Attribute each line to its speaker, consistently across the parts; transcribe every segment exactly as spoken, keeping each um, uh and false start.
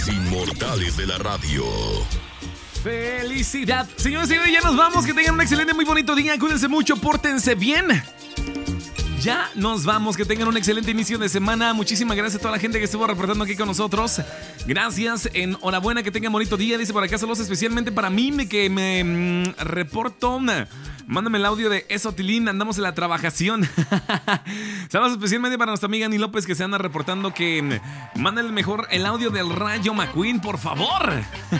Speaker 1: Inmortales de la radio.
Speaker 2: ¡Felicidad! Señores y señores, ya nos vamos. Que tengan un excelente, muy bonito día. Cuídense mucho, pórtense bien. Ya nos vamos, que tengan un excelente inicio de semana. Muchísimas gracias a toda la gente que estuvo reportando aquí con nosotros. Gracias, enhorabuena, que tengan bonito día. Dice por acá, saludos especialmente para mí, que me mmm, reporto. Mándame el audio de eso, Tilín, andamos en la trabajación. Saludos especialmente para nuestra amiga Ani López, que se anda reportando que manda el mejor, el audio del Rayo McQueen, por favor.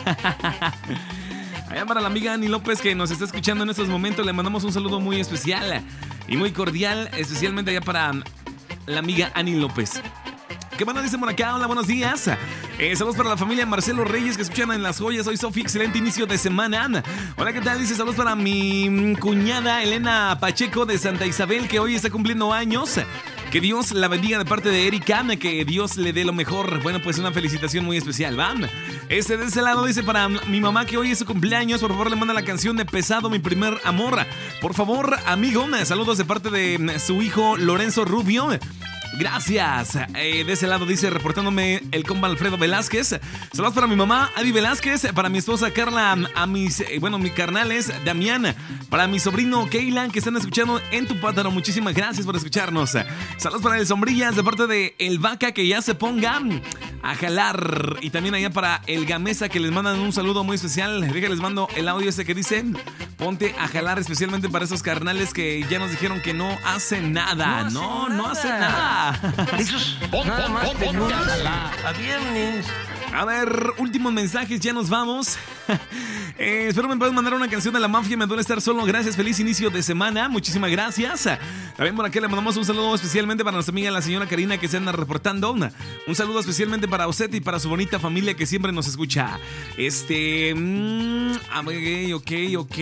Speaker 2: Allá para la amiga Ani López, que nos está escuchando en estos momentos, le mandamos un saludo muy especial y muy cordial, especialmente allá para la amiga Ani López. ¿Qué bueno dicen por acá? Hola, buenos días. Eh, saludos para la familia Marcelo Reyes, que escuchan en Las Joyas. Soy Sofi, excelente inicio de semana. Hola, ¿qué tal? Dice saludos para mi cuñada Elena Pacheco de Santa Isabel, que hoy está cumpliendo años. Que Dios la bendiga de parte de Erika, que Dios le dé lo mejor. Bueno, pues una felicitación muy especial, ¿va? Este de ese lado dice para mi mamá, que hoy es su cumpleaños. Por favor, le manda la canción de Pesado, mi primer amor. Por favor, amigo, saludos de parte de su hijo Lorenzo Rubio. Gracias. Eh, de ese lado dice, reportándome el compa Alfredo Velázquez. Saludos para mi mamá, Adi Velázquez. Para mi esposa Carla, a mis, eh, bueno, mis carnales, Damián. Para mi sobrino Keylan, que están escuchando en tu pátano. Muchísimas gracias por escucharnos. Saludos para el Sombrillas, de parte de El Vaca, que ya se ponga a jalar. Y también allá para el Gamesa, que les mandan un saludo muy especial. Déjales mando el audio ese que dice, ponte a jalar, especialmente para esos carnales que ya nos dijeron que no hacen nada. No, no, no hacen nada.
Speaker 3: Esos nada más de lunes a viernes.
Speaker 2: A ver, últimos mensajes, ya nos vamos. eh, espero me puedan mandar una canción de La Mafia, me duele estar solo. Gracias, feliz inicio de semana. Muchísimas gracias. También por aquí le mandamos un saludo especialmente para nuestra amiga la señora Karina, que se anda reportando. Un saludo especialmente para usted y para su bonita familia que siempre nos escucha. Este... Mmm, ok, ok, ok.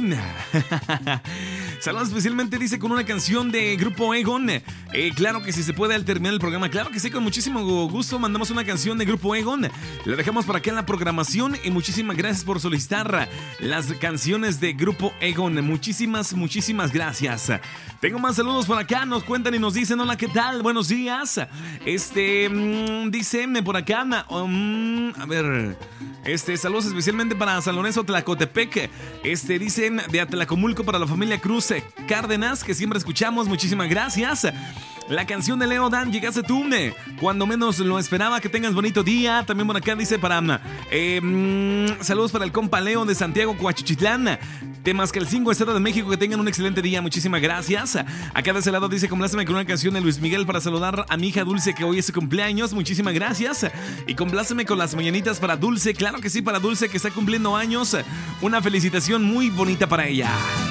Speaker 2: Saludos especialmente, dice, con una canción de Grupo Egon. Eh, claro que sí se puede al terminar el programa. Claro que sí, con muchísimo gusto mandamos una canción de Grupo Egon. La dejamos por acá en la programación y muchísimas gracias por solicitar las canciones de Grupo Egon. Muchísimas, muchísimas gracias. Tengo más saludos por acá, nos cuentan y nos dicen, hola, ¿qué tal? Buenos días. Este, mmm, dice por acá, um, a ver, este, saludos especialmente para San Lorenzo Tlacotepec. Este, dicen de Atlacomulco para la familia Cruz Cárdenas, que siempre escuchamos. Muchísimas gracias. La canción de Leo Dan, llegaste tú, cuando menos lo esperaba. Que tengas bonito día. También por acá dice para eh, mmm, saludos para el compa Leo de Santiago Coachichitlán, Temascalcingo, Estado de México. Que tengan un excelente día, muchísimas gracias. Acá de ese lado dice, compláceme con una canción de Luis Miguel para saludar a mi hija Dulce, que hoy es su cumpleaños. Muchísimas gracias. Y compláceme con las mañanitas para Dulce. Claro que sí, para Dulce, que está cumpliendo años. Una felicitación muy bonita para ella.